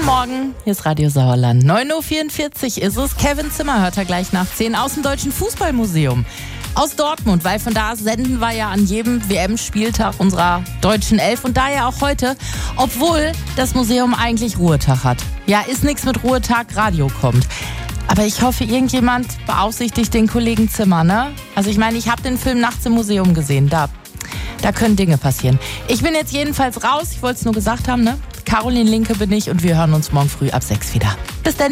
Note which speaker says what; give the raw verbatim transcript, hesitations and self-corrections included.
Speaker 1: Morgen, hier ist Radio Sauerland. neun Uhr vierundvierzig ist es. Kevin Zimmer hört er gleich nach zehn aus dem Deutschen Fußballmuseum. Aus Dortmund, weil von da senden wir ja an jedem W M-Spieltag unserer deutschen Elf und daher auch heute, obwohl das Museum eigentlich Ruhetag hat. Ja, ist nichts mit Ruhetag, Radio kommt. Aber ich hoffe, irgendjemand beaufsichtigt den Kollegen Zimmer, ne? Also ich meine, ich habe den Film nachts im Museum gesehen, da, da können Dinge passieren. Ich bin jetzt jedenfalls raus, ich wollte es nur gesagt haben, ne? Caroline Linke bin ich und wir hören uns morgen früh ab sechs wieder. Bis dann.